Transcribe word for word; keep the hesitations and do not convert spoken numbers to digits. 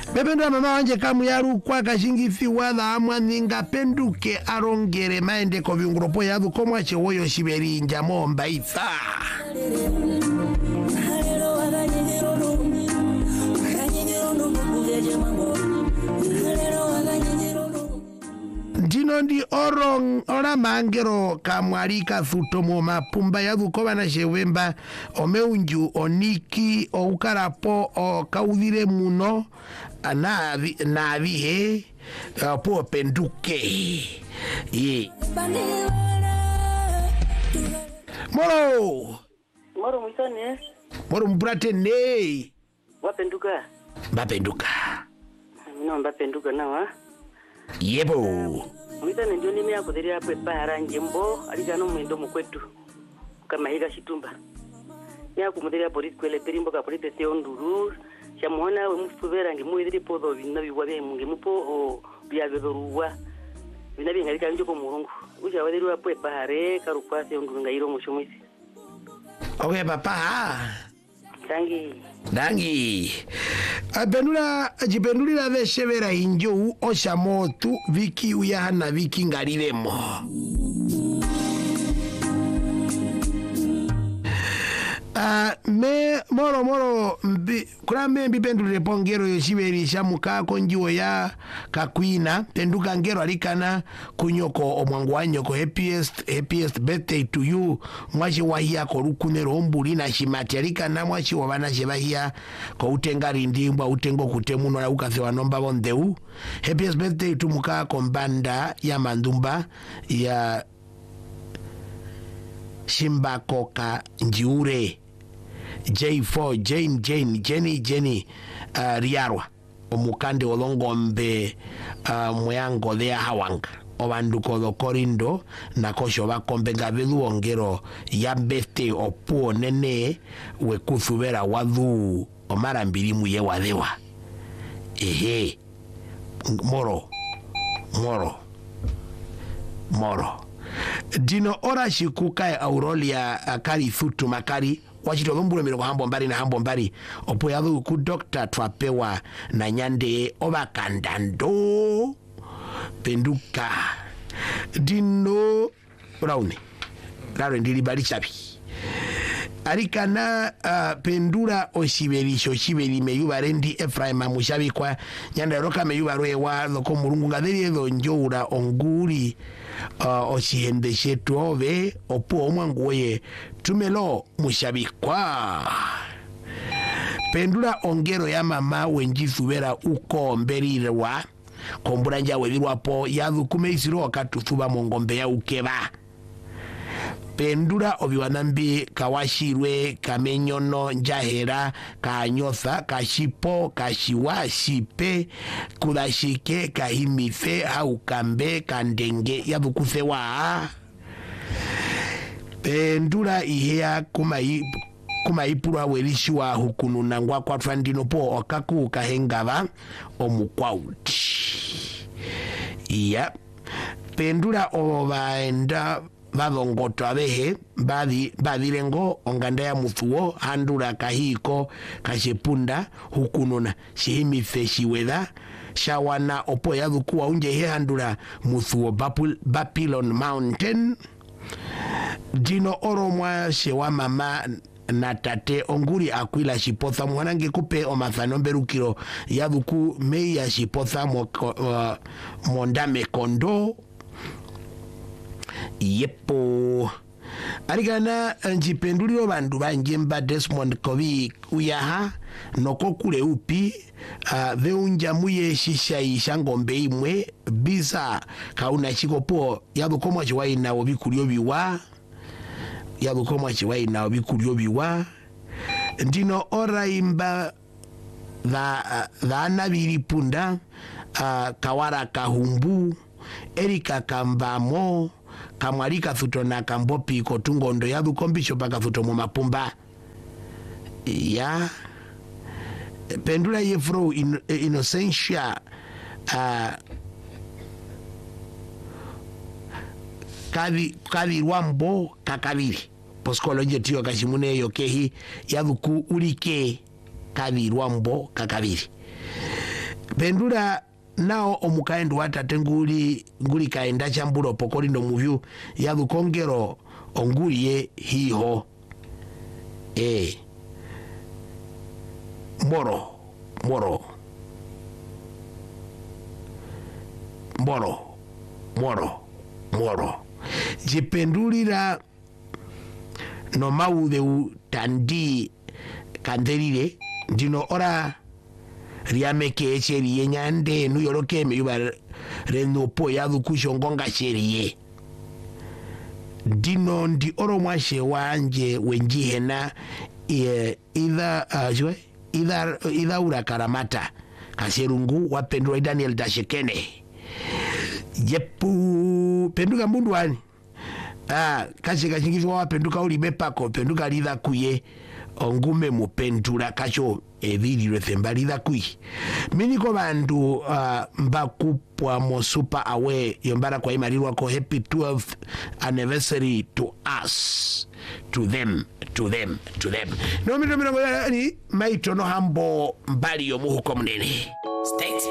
Bependwa mama wanje kamu yaru kwa kashingifi wadha amwa ninga penduke arongere maende ko viunguropo yadhu komwa chewoyo shiberi njamo mbaitha. Dino ndi orong ora mangero kamwarika thutomo mapumba yadhu koba na shewemba omeunju oniki o ukarapo o kaudhire muno na na vihe po penduke ye moro moro mwisone moro mbrate ne wapenduka bapenduka mino mbapenduka nawa yebo mwisone ndio nime yakudhiria hapo para njembo alikano mwendo mkwetu kama higa shitumba ya kumudhiria polisi kwele perimbo ka polisi te onduru chamuona we mufubera ngi muidiri podo binabi wabe mungi mupo o byabedoruwa binabi ngalika njo ko murungu uja wadiri wa pwe bahare karukwase onduru ngairo mushumisi okay papa dangi dangi apendula ajipendulira veshevera injo osha motu viki uyahana viki ngariremo Uh, me moro moro mbi, kura me mbi pendule pongero yoshiberi shamuka konjiwo ya kakwina penduka ngero alikana kunyoko omwanguanyoko happiest happiest birthday to you mwashi wahia korukunero ombuli na shimati alikana mwashi wabana shebahia ko utengari ndimbwa utengo kutemuno na ukafe wanomba bondeu happiest birthday to muka kombanda ya mandumba ya Shimba Koka Njiure J four Jane Jane Jenny Jenny uh, Riarwa omukande olongombe uh, muyango thea hawanga obanduko dokorindo na kosho bakombe ngabelu ongero ya birthday opuo nene wekuthubera wadhu omara mbiri muye wadewa ehe moro moro moro dino ora shikuka Aurelia akari thutu makari wachito dhumburo mirongo hambo mbari na hambo mbari opo yadhu ku doctor twapewa na nyande oba kandando penduka dino rauni raro ndili bali chapi arikana uh, pendura oshiberisho shiberi meyuba rendi Efraima mushabi kwa nyanda roka meyuba roewa loko murungu ngadheri edho njoura onguri uh, oshihende shetu ove opu omwanguwe tumelo mushabi kwa pendura ongero ya mama wenjithubera uko mberirwa kombura njawe virwapo yadhu kumeisiro wakatuthuba mongombe ya ukeba pendura obiwanambi kawashirwe kamenyono njahera kanyotha kashipo kashiwa shipe kudashike kahimife au kambe kandenge yadhukufewa pendura ihea kumai kumaipura welishiwa hukununangwa kwa twandino po okaku kahengava omukwauti iya pendura obaenda vadhongoto avehe bathi bathirengo onganda ya muthuo handura kahiko kashepunda hukununa shihimife shiwetha shawana opo yadhukuwa unje he handura muthuo Babylon Mountain dino oro mwa shewa mama na tate onguri akwila shipotha mwanange kupe omathano mberukiro yadhuku mei ya shipotha mwoko, uh, mondame kondo yepo arigana njipenduliro bandu banjemba Desmond Kovi uyaha noko kule upi uh, veunja muye shisha ishangombe imwe bisa kauna chikopo yabukomwa chiwai na obikulyo biwa yabukomwa chiwai na obikulyo biwa ndino ora imba dha uh, dha nabiri punda uh, kawara kahumbu Erika Kambamo kamwarika thuto na kambopi kotungondo yadhu kombisho paka thuto mu mapumba ya pendula yefro in, inocentia uh, kavi kavi wambo kakaviri poskoloje tiyo kashimune yokehi yadhu ku ulike kavi wambo kakaviri pendula nao omukaendo watate nguli nguli kaenda chambulo pokoli ndo muvyu ya dukongero ongulie hiho eh moro moro moro moro moro jipendulira no maude tandi kanderire ndino ora riameke echeriye nyande nuyoroke meyuba reno po yadu kushongonga cheriye dino ndi oro mwashe wanje wenjihena ida uh, ida ida ura karamata kaserungu wapendwa Daniel Dashekene yepu penduka mundu wani ah kache kachingizwa wapenduka ulibe pako penduka lidha kuye ongume mupendura kacho evilirwe thembalidha kui miniko bandu uh, mbakupwa mosupa awe yombara kwa imarirwa ko happy twelfth anniversary to us to them to them to them no mito mito ni maito no hambo mbali yomuhu komunene States